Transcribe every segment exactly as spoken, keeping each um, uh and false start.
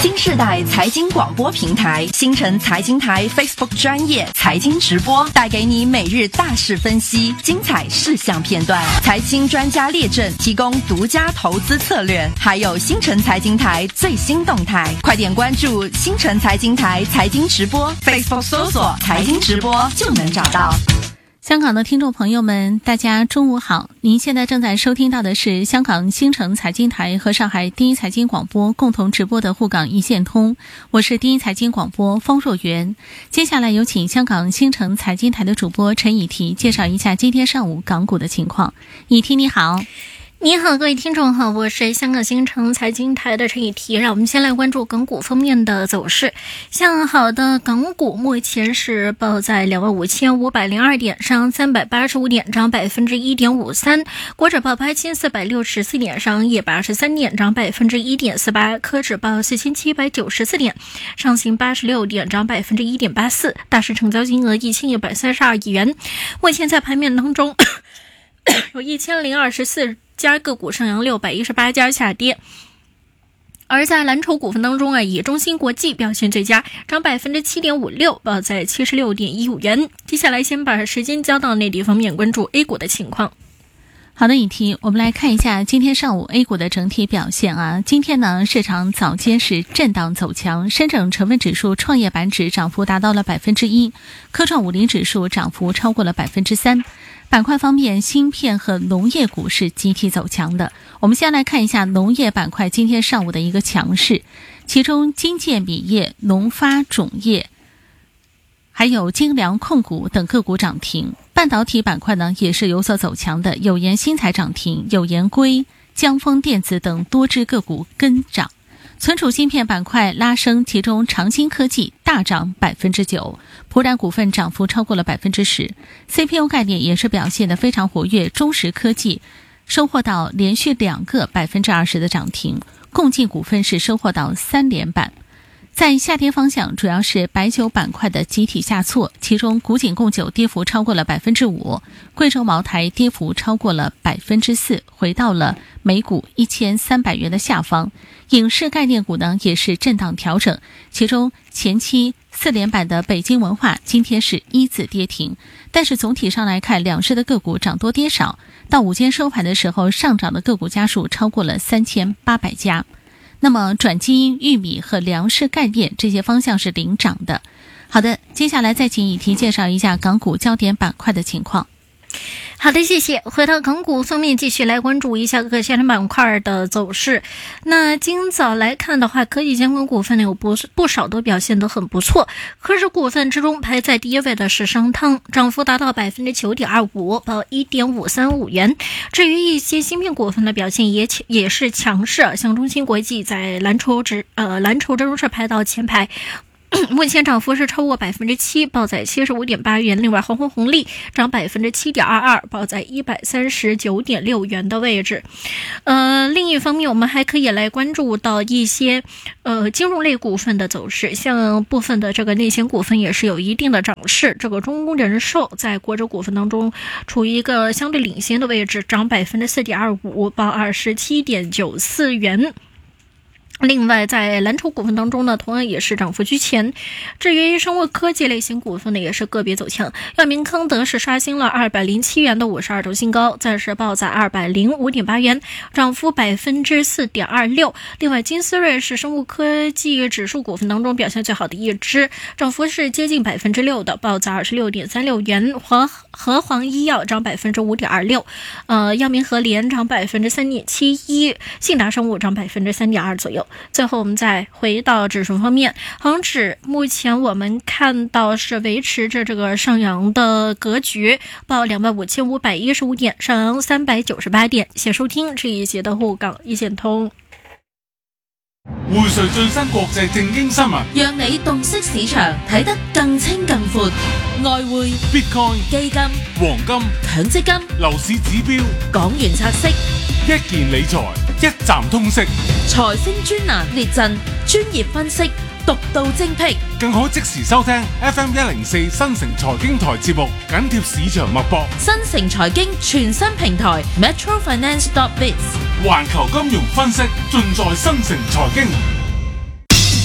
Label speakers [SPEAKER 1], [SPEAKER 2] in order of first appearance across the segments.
[SPEAKER 1] 新世代财经广播平台新城财经台 Facebook 专业财经直播，带给你每日大事分析、精彩事项片段，财经专家列阵，提供独家投资策略，还有新城财经台最新动态。快点关注新城财经台财经直播 Facebook 搜索财经直播就能找到。
[SPEAKER 2] 香港的听众朋友们，大家中午好！您现在正在收听到的是香港新城财经台和上海第一财经广播共同直播的沪港一线通，我是第一财经广播方若元。接下来有请香港新城财经台的主播陈以缇介绍一下今天上午港股的情况。以缇你好。
[SPEAKER 3] 你好，各位听众好，我是香港新城财经台的陈以缇。让我们先来关注港股方面的走势。向好的港股目前是报在两万五千五百零二点，上三百八十五点，涨百分之一点五三。国指报八千四百六十四点，上一百二十三点，涨百分之一点四八。科指报四千七百九十四点，上行八十六点，涨百分之一点八四。大市成交金额一千一百三十二亿元。目前在盘面当中有一千零二十四家个股上扬，六百一十八家下跌。而在蓝筹股份当中啊，以中芯国际表现最佳，涨百分之七点五六，报在七十六点一五元。接下来先把时间交到内地方面，关注 A 股的情况。
[SPEAKER 2] 好的，以缇，我们来看一下今天上午 A 股的整体表现啊。今天呢，市场早间是震荡走强，深圳成分指数、创业板指涨幅达到了百分之一，科创五零指数涨幅超过了百分之三。板块方面，芯片和农业股是集体走强的。我们先来看一下农业板块今天上午的一个强势，其中金建米业、农发种业还有精良控股等个股涨停。半导体板块呢也是有所走强的，友研新材涨停，友研硅、江丰电子等多只个股跟涨。存储芯片板块拉升，其中长兴科技大涨百分之九，普冉股份涨幅超过了百分之十。C P U 概念也是表现得非常活跃，中石科技收获到连续两个百分之二十的涨停，共进股份是收获到三连板。在下跌方向，主要是白酒板块的集体下挫，其中古井贡酒跌幅超过了百分之五，贵州茅台跌幅超过了百分之四，回到了每股一千三百元的下方。影视概念股呢也是震荡调整，其中前期四连板的北京文化今天是一字跌停，但是总体上来看，两市的个股涨多跌少，到午间收盘的时候，上涨的个股家数超过了三千八百家。那么转基因、玉米和粮食概念这些方向是领涨的。好的，接下来再请以缇介绍一下港股焦点板块的情况。
[SPEAKER 3] 好的，谢谢。回到港股方面，继续来关注一下各个相关板块的走势。那今早来看的话，科技相关股份呢有不不少都表现得很不错。科指股份之中排在第一位的是商汤，涨幅达到百分之九点二五，报一点五三五元。至于一些芯片股份的表现也也是强势，像中芯国际在蓝筹之呃蓝筹之中是排到前排。目前涨幅是超过百分之七，报在七十五点八元。另外，鸿鸿红利涨百分之七点二二，报在一百三十九点六元的位置。呃，另一方面，我们还可以来关注到一些呃金融类股份的走势，像部分的这个内险股份也是有一定的涨势。这个中公人寿在国指股份当中处于一个相对领先的位置，涨百分之四点二五，报二十七点九四元。另外，在蓝筹股份当中呢，同样也是涨幅居前。至于生物科技类型股份呢，也是个别走强。药明康德是刷新了二百零七元的五十二周新高，暂时报在二百零五点八元，涨幅百分之四点二六。另外，金斯瑞是生物科技指数股份当中表现最好的一支，涨幅是接近百分之六的，报在二十六点三六元。和和黄医药涨百分之五点二六，呃，药明和联涨百分之三点七一，信达生物涨百分之三点二左右。最后我们再回到指数方面，恒指目前我们看到是维持着这个上扬的格局，报两万五千五百一十五点，上扬三百九十八点。谢谢收聽這一節的滬港一線通。
[SPEAKER 4] 匯萃最新國際正經新聞，
[SPEAKER 5] 讓你洞悉市場，睇得更清更闊。外匯、
[SPEAKER 4] Bitcoin、
[SPEAKER 5] 基金、
[SPEAKER 4] 黃金、
[SPEAKER 5] 強積金、
[SPEAKER 4] 樓市指標、
[SPEAKER 5] 港元拆息、
[SPEAKER 4] 一件理財一站通識，
[SPEAKER 5] 財星專欄列陣，專業分析，獨到精闢，
[SPEAKER 4] 更可即時收聽 F M 一零四新城財經台節目，緊貼市場脈搏。
[SPEAKER 5] 新城財經全新平台 Metro Finance dot biz，
[SPEAKER 4] 環球金融分析盡在新城財經。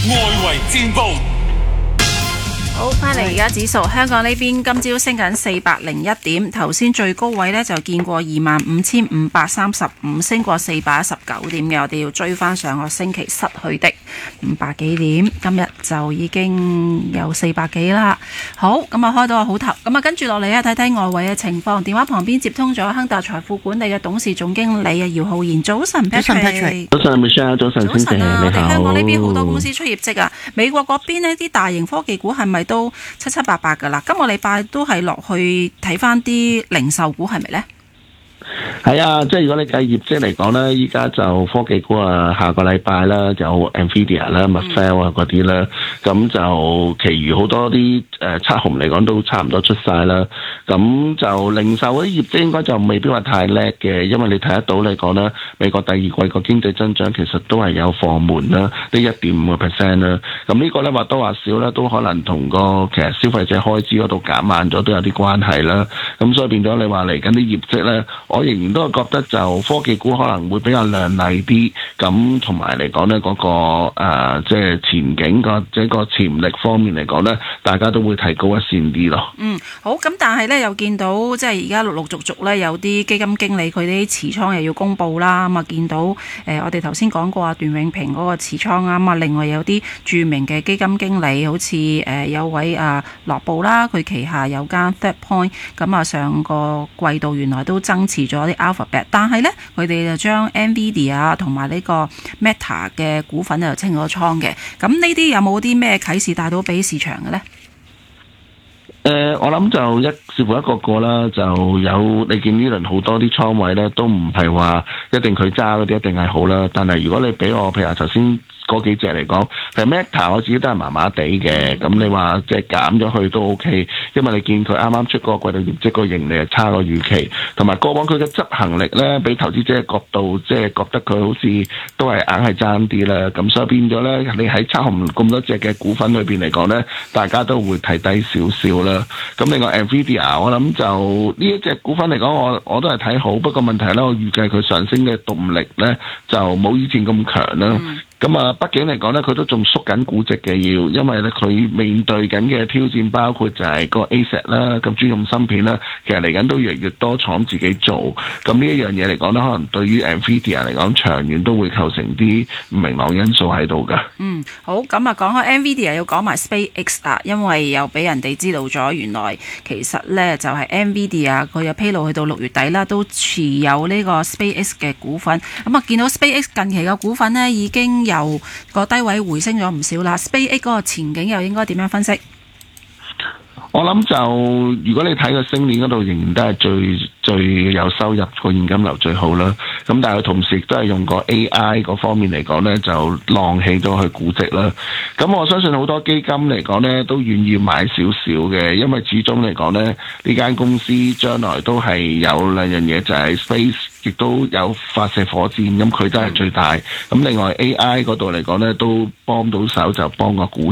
[SPEAKER 4] 外圍戰報。
[SPEAKER 6] 好，翻嚟而家指數，香港呢邊今朝升緊四百零一點，頭先最高位呢就見過二萬五千五百三十五，升過四百一十九點嘅，我哋要追翻上個星期失去的五百幾點，今日就已經有四百幾啦。好，咁啊開到個好頭，咁啊跟住落嚟啊睇睇外圍嘅情況。電話旁邊接通咗亨達財富管理嘅董事總經理啊姚浩然，早晨 Patrick。
[SPEAKER 7] 早晨 Michelle， 早晨，
[SPEAKER 6] 早晨啊！我哋香港呢邊好多公司出業績啊，
[SPEAKER 7] 好
[SPEAKER 6] 美國嗰邊呢啲大型科技股係咪都七七八八噶啦？今個禮拜都係落去睇翻啲零售股係咪呢？
[SPEAKER 7] 係啊，即係如果你計業績嚟講咧，依家就科技股啊，下個禮拜啦，有 Nvidia 啦、Marvell 啊嗰啲啦，咁就其餘好多啲誒七雄嚟講都差唔多出晒啦。咁就零售嗰啲業績應該就未必話太叻嘅，因為你睇得到嚟講咧，美國第二季個經濟增長其實都係有放緩啦，呢一點五個 percent 啦。咁呢個咧或多或少咧都可能同個其實消費者開支嗰度減慢咗都有啲關係啦。咁所以變咗你話嚟緊啲業績咧，我仍然都係覺得就科技股可能會比較亮麗啲，咁同埋嚟講呢嗰個誒即係前景個即係個潛力方面嚟講呢，大家都會提高一線啲咯。
[SPEAKER 6] 嗯，好，咁但係呢，又見到即係而家陸陸續續呢，有啲基金經理佢啲持倉又要公布啦，咁啊見到誒、呃、我哋頭先講過啊段永平嗰個持倉啊，咁啊另外有啲著名嘅基金經理，好似誒、呃、有位啊樂步啦，佢旗下有間 Third Point， 咁啊上個季度原來都增持咗啲 Alphabet， 但係呢，佢哋就將 Nvidia 同埋呢個 Meta 嘅股份就清咗倉嘅。咁呢啲有冇啲咩啟示帶到俾市場嘅呢？
[SPEAKER 7] 誒、呃，我諗就一視乎一個個啦，就有你見呢輪好多啲倉位咧，都唔係話一定佢揸嗰啲一定係好啦。但係如果你俾我，譬如話頭先嗰幾隻嚟講，其實 Meta 我自己都係麻麻地嘅。咁你話即係減咗去都 OK，因為你見佢啱啱出嗰個季度業績個盈利係差過預期，同埋過往佢嘅執行力咧，俾投資者嘅角度即係覺得佢好似都係硬係爭啲啦。咁所以變咗咧，你喺七紅咁多隻嘅股份裏邊嚟講咧，大家都會睇低少少啦。咁另外 Nvidia 我諗就呢一隻股份嚟講，我我都係睇好，不過問題咧，我預計佢上升嘅動力咧就冇以前咁強啦。嗯咁啊，畢竟嚟講咧，佢都仲縮緊估值嘅要，因為咧佢面對緊嘅挑戰包括就係個 A S I C 啦，咁專用芯片啦，其實嚟緊都越嚟越多廠自己做，咁呢一樣嘢嚟講咧，可能對於 Nvidia 嚟講，長遠都會構成啲唔明朗因素喺度噶。
[SPEAKER 6] 嗯，好，咁啊，講開 Nvidia 要講埋 SpaceX 啊，因為又俾人哋知道咗，原來其實咧就係 Nvidia 佢有披露去到六月底啦，都持有呢個 SpaceX 嘅股份。咁啊，見到 SpaceX 近期嘅股份呢已經由個低位回升咗唔少啦。SpaceX 嗰個前景又應該點樣分析？
[SPEAKER 7] 我諗就如果你睇個升年嗰度，仍然都係最最有收入個現金流最好啦。咁但係同時亦都係用個 A I 嗰方面嚟講呢，就浪起咗佢估值啦。咁我相信好多基金嚟講呢，都願意買少少嘅，因為始終嚟講呢，呢間公司將來都係有兩樣嘢，就係 Space 亦都有發射火箭，咁佢都係最大。咁另外 A I 嗰度嚟講呢，都幫到手，就幫個股